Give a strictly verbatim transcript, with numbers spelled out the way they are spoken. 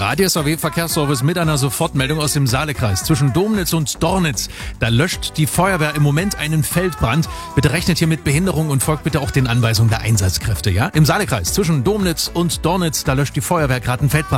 Radio S A W Verkehrsservice mit einer Sofortmeldung aus dem Saalekreis. Zwischen Domnitz und Dornitz, da löscht die Feuerwehr im Moment einen Feldbrand. Bitte rechnet hier mit Behinderung und folgt bitte auch den Anweisungen der Einsatzkräfte. Ja? Im Saalekreis zwischen Domnitz und Dornitz, da löscht die Feuerwehr gerade einen Feldbrand.